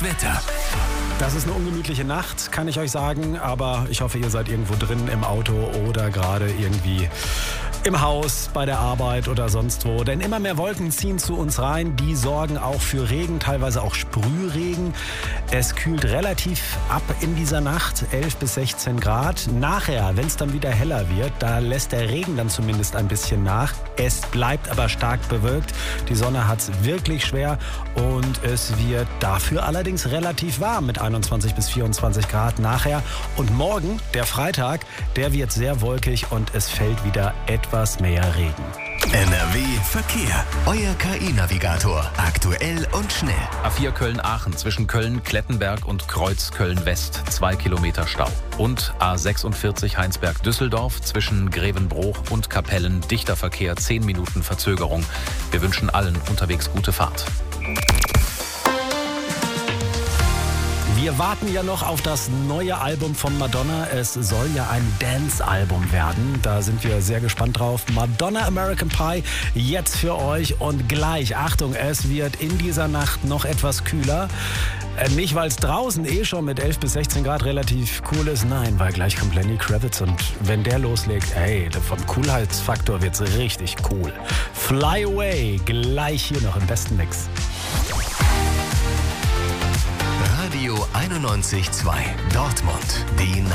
Wetter. Das ist eine ungemütliche Nacht, kann ich euch sagen, aber ich hoffe, ihr seid irgendwo drin im Auto oder gerade irgendwie im Haus, bei der Arbeit oder sonst wo. Denn immer mehr Wolken ziehen zu uns rein, die sorgen auch für Regen, teilweise auch Sprühregen. Es kühlt relativ ab in dieser Nacht, 11 bis 16 Grad. Nachher, wenn es dann wieder heller wird, da lässt der Regen dann zumindest ein bisschen nach. Es bleibt aber stark bewölkt. Die Sonne hat es wirklich schwer und es wird dafür allerdings relativ warm mit 21 bis 24 Grad nachher. Und morgen, der Freitag, der wird sehr wolkig und es fällt wieder etwas mehr Regen. NRW Verkehr. Euer KI-Navigator. Aktuell und schnell. A4 Köln-Aachen zwischen Köln-Klettenberg und Kreuz Köln-West 2 Kilometer Stau. Und A46 Heinsberg-Düsseldorf zwischen Grevenbroich und Kapellen dichter Verkehr, 10 Minuten Verzögerung. Wir wünschen allen unterwegs gute Fahrt. Wir warten ja noch auf das neue Album von Madonna. Es soll ja ein Dance-Album werden. Da sind wir sehr gespannt drauf. Madonna American Pie jetzt für euch. Und gleich, Achtung, es wird in dieser Nacht noch etwas kühler. Nicht, weil es draußen schon mit 11 bis 16 Grad relativ cool ist. Nein, weil gleich kommt Lenny Kravitz. Und wenn der loslegt, vom Coolheitsfaktor wird es richtig cool. Fly Away, gleich hier noch im besten Mix. Radio 91.2 Dortmund. Die